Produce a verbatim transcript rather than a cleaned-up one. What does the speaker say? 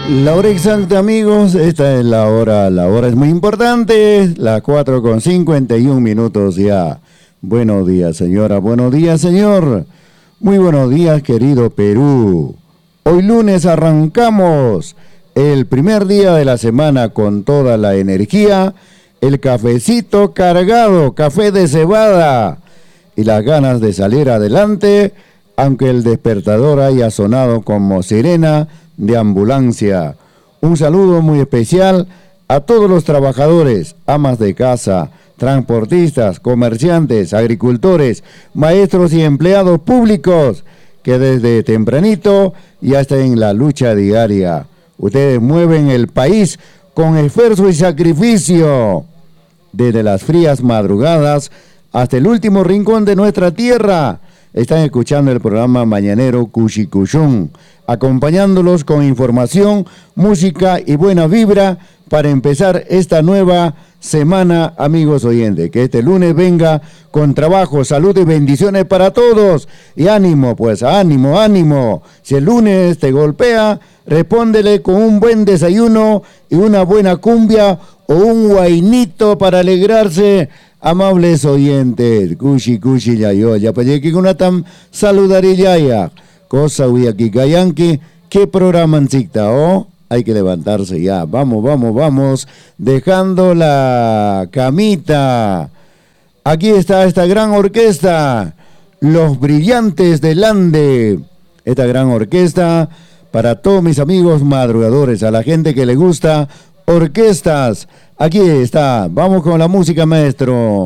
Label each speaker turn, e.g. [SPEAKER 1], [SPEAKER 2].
[SPEAKER 1] La hora exacta, amigos, esta es la hora, la hora es muy importante, las cuatro con cincuenta y un minutos ya. Buenos días, señora, buenos días, señor. Muy buenos días, querido Perú. Hoy lunes arrancamos el primer día de la semana con toda la energía, el cafecito cargado, café de cebada y las ganas de salir adelante, aunque el despertador haya sonado como sirena de ambulancia. Un saludo muy especial a todos los trabajadores, amas de casa, transportistas, comerciantes, agricultores, maestros y empleados públicos que desde tempranito ya están en la lucha diaria. Ustedes mueven el país con esfuerzo y sacrificio, desde las frías madrugadas hasta el último rincón de nuestra tierra. Están escuchando el programa mañanero Cuchicuchún, acompañándolos con información, música y buena vibra para empezar esta nueva semana, amigos oyentes. Que este lunes venga con trabajo, salud y bendiciones para todos. Y ánimo, pues, ánimo, ánimo. Si el lunes te golpea, respóndele con un buen desayuno y una buena cumbia o un guainito para alegrarse. Amables oyentes, cuchi cuchi ya yo, ya para que una tan saludaría ya. Cosa huya aquí Gayanqui, ¿qué programa encicta? Oh, hay que levantarse ya. Vamos, vamos, vamos, dejando la camita. Aquí está esta gran orquesta, Los Brillantes del Ande. Esta gran orquesta para todos mis amigos madrugadores, a la gente que le gusta orquestas. Aquí está, vamos con la música, maestro.